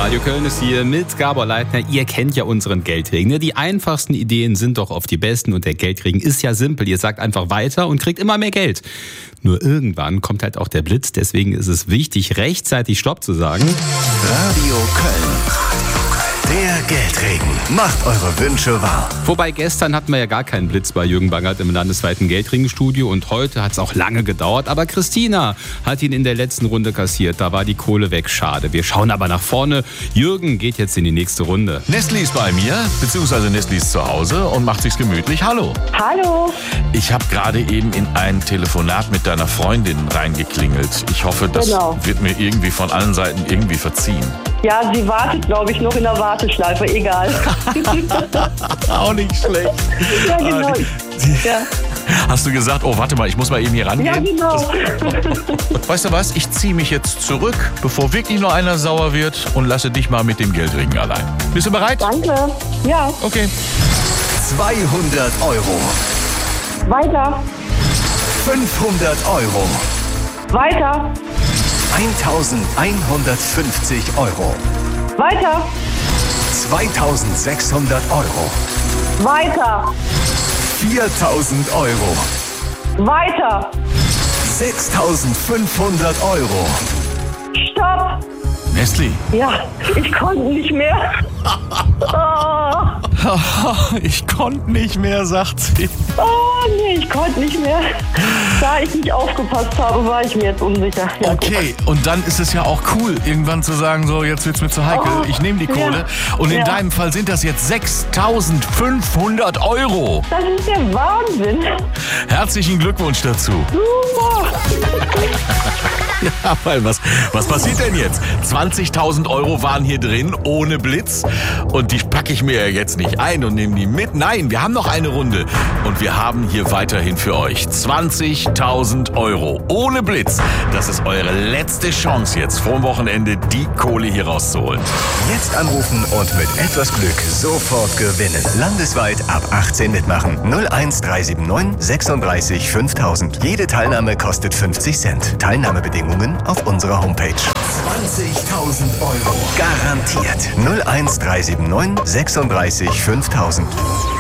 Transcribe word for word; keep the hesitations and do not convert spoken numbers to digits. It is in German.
Radio Köln ist hier mit Gabor Leitner. Ihr kennt ja unseren Geldregen. Ne? Die einfachsten Ideen sind doch oft die besten und der Geldregen ist ja simpel. Ihr sagt einfach weiter und kriegt immer mehr Geld. Nur irgendwann kommt halt auch der Blitz. Deswegen ist es wichtig, rechtzeitig Stopp zu sagen. Radio Köln. Der Geldregen. Macht eure Wünsche wahr. Wobei gestern hatten wir ja gar keinen Blitz bei Jürgen Bangert im landesweiten Geldregenstudio und heute hat es auch lange gedauert. Aber Christina hat ihn in der letzten Runde kassiert. Da war die Kohle weg. Schade. Wir schauen aber nach vorne. Jürgen geht jetzt in die nächste Runde. Nestli ist bei mir, beziehungsweise Nestli ist zu Hause und macht sich's gemütlich. Hallo. Hallo. Ich habe gerade eben in ein Telefonat mit deiner Freundin reingeklingelt. Ich hoffe, das Genau. wird mir irgendwie von allen Seiten irgendwie verziehen. Ja, sie wartet, glaube ich, noch in der Warteschleife. Egal. Auch nicht schlecht. Ja, genau. Ah, die, die, Ja, Hast du gesagt, oh, warte mal, ich muss mal eben hier rangehen? ja genau. Weißt du was, ich ziehe mich jetzt zurück, bevor wirklich nur einer sauer wird und lasse dich mal mit dem Geldregen allein. Bist du bereit? Danke. Ja, Okay. zweihundert Euro. weiter. fünfhundert Euro. Weiter. eintausendeinhundertfünfzig Euro. Weiter. zweitausendsechshundert Euro. Weiter. viertausend Euro. Weiter. sechstausendfünfhundert Euro. Stopp. Nestli, Ja, ich konnte nicht mehr. Oh, ich konnte nicht mehr, sagt sie. oh nee, ich konnte nicht mehr. Da ich nicht aufgepasst habe, war ich mir jetzt unsicher. Ja, Okay, und dann ist es ja auch cool, irgendwann zu sagen, so, jetzt wird's mir zu heikel, Oh, ich nehme die Kohle. ja, Und in ja. deinem Fall sind das jetzt sechstausendfünfhundert Euro. Das ist der Wahnsinn. Herzlichen Glückwunsch dazu. Super. Ja, weil was, was passiert denn jetzt? zwanzigtausend Euro waren hier drin, ohne Blitz. Und die packe ich mir ja jetzt nicht ein und nehme die mit. Nein, wir haben noch eine Runde. Und wir haben hier weiterhin für euch zwanzigtausend Euro ohne Blitz. Das ist eure letzte Chance jetzt vor dem Wochenende, die Kohle hier rauszuholen. Jetzt anrufen und mit etwas Glück sofort gewinnen. Landesweit ab achtzehn mitmachen. null eins drei sieben neun sechsunddreißig fünftausend. Jede Teilnahme kostet fünfzig Cent. Teilnahmebedingungen auf unserer Homepage. zwanzigtausend Euro. Garantiert. null eins drei sieben neun sechsunddreißig fünftausend.